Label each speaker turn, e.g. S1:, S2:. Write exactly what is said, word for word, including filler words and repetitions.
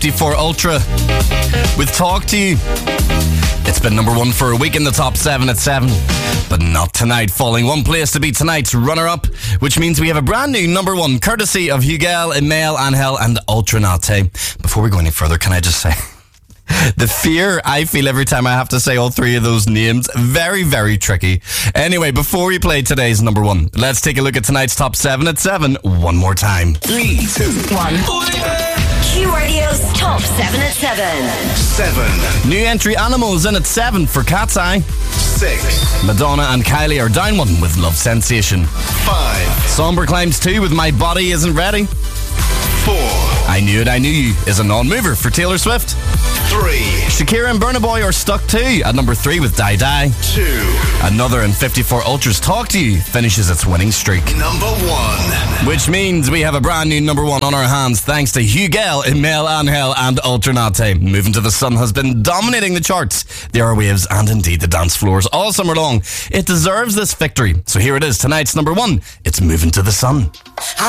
S1: fifty-four Ultra with Talk to You. It's been number one for a week in the top seven at seven, but not tonight, falling one place to be tonight's runner-up, which means we have a brand new number one, courtesy of Hugel, Email, Angel, and Ultranate. Before we go any further, can I just say, the fear I feel every time I have to say all three of those names, very, very tricky. Anyway, before we play today's number one, let's take a look at tonight's top seven at seven one more time.
S2: Three, two,
S3: one. Q Radio's top seven at seven.
S2: Seven.
S1: New entry Animals in at seven for Cat's Eye.
S2: Six.
S1: Madonna and Kylie are down one with Love Sensation.
S2: Five.
S1: Somber climbs two with My Body Isn't Ready.
S2: Four.
S1: I Knew It, I Knew You is a non-mover for Taylor Swift.
S2: Three.
S1: Shakira and Burna Boy are stuck too at number three with Die Die.
S2: Two.
S1: Another in fifty-four Ultra's Talk to You finishes its winning streak.
S2: Number one.
S1: Which means we have a brand new number one on our hands thanks to Hugel, Email, Angel and Ultranate. Moving to the Sun has been dominating the charts, the airwaves and indeed the dance floors all summer long. It deserves this victory. So here it is, tonight's number one. It's Moving to the Sun.